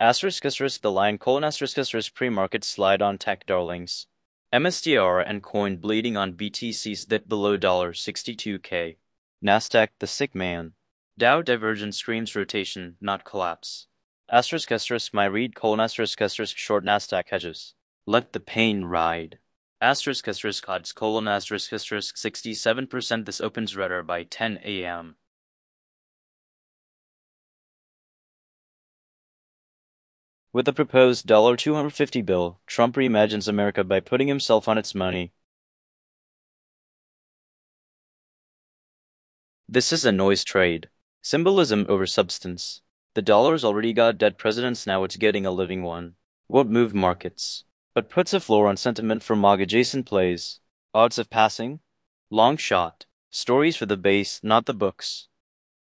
Asterisk the line asterisk pre-market slide on tech darlings. MSTR and coin bleeding on BTC's dip below $62K. Nasdaq the sick man. Dow divergence screams rotation, not collapse. Asterisk my read asterisk short Nasdaq hedges. Let the pain ride. Asterisk odds asterisk 67%. This opens redder by 10 a.m. With the proposed $250 bill, Trump reimagines America by putting himself on its money. This is a noise trade. Symbolism over substance. The dollar's already got dead presidents, now it's getting a living one. Won't move markets, but puts a floor on sentiment for MAGA-adjacent plays. Odds of passing? Long shot. Stories for the base, not the books.